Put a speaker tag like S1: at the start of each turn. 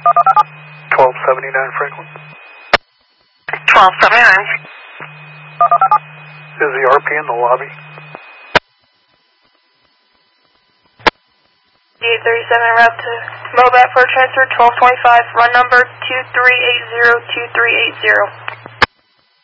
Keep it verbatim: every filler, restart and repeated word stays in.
S1: twelve seventy-nine Franklin.
S2: twelve seventy-nine.
S1: Is the R P in the lobby?
S3: D eight thirty-seven route to Mobat for a transfer, twelve twenty-five, run number two three eight zero two three eight zero.